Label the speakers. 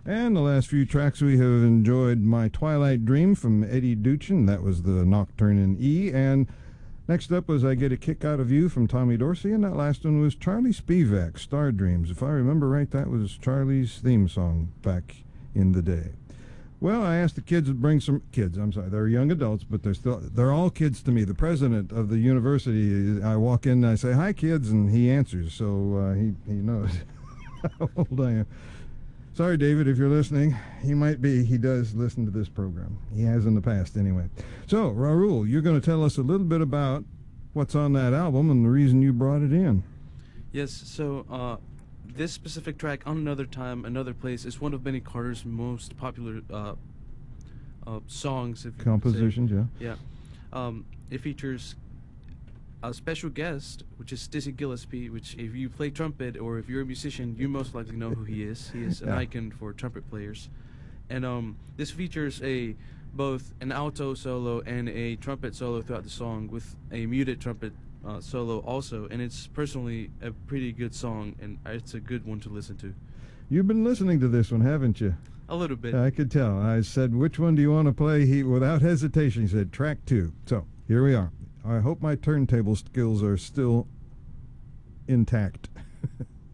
Speaker 1: And the last few tracks we have enjoyed My Twilight Dream from Eddie Duchin. That was the Nocturne in E. And next up was I Get a Kick Out of You from Tommy Dorsey. And that last one was Charlie Spivak, Star Dreams. If I remember right, that was Charlie's theme song back in the day. Well, I asked the kids to bring some kids. I'm sorry, they're young adults, but they're all kids to me. The president of the university, I walk in and I say, "Hi, kids," and he answers, so he knows how old I am. Sorry, David, if you're listening. He does listen to this program. He has in the past, anyway. So, Raul, you're going to tell us a little bit about what's on that album and the reason you brought it in.
Speaker 2: Yes, so this specific track, On Another Time, Another Place, is one of Benny Carter's most popular songs. If you
Speaker 1: Compositions,
Speaker 2: say.
Speaker 1: yeah.
Speaker 2: Yeah. It features a special guest, which is Dizzy Gillespie, which if you play trumpet or if you're a musician, you most likely know who he is. He is an icon for trumpet players. And this features both an alto solo and a trumpet solo throughout the song with a muted trumpet solo also. And it's personally a pretty good song, and it's a good one to listen to.
Speaker 1: You've been listening to this one, haven't you?
Speaker 2: A little bit.
Speaker 1: I could tell. I said, which one do you want to play? He, without hesitation, he said, track 2. So, here we are. I hope my turntable skills are still intact.